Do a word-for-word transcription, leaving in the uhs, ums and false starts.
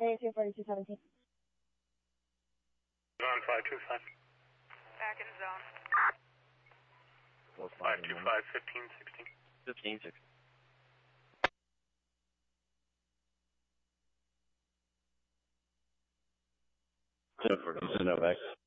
thirty-two forty-two seventeen. Zone five two five. Back in zone. five two five, fifteen sixteen. fifteen sixteen. Novak.